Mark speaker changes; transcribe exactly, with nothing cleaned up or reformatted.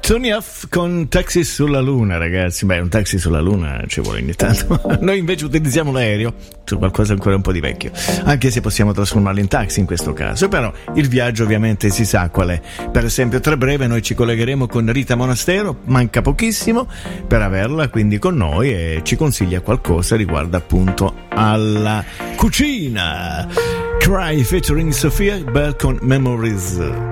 Speaker 1: Tony Off con Taxi sulla Luna, ragazzi. Beh, un taxi sulla Luna ci vuole ogni tanto. Noi invece utilizziamo l'aereo, su qualcosa ancora un po' di vecchio, anche se possiamo trasformarlo in taxi in questo caso. Però il viaggio ovviamente si sa qual è. Per esempio, tra breve noi ci collegheremo con Rita Monastero, manca pochissimo per averla quindi con noi, e ci consiglia qualcosa riguardo appunto alla cucina. Cry featuring Sofia Bell con Memories.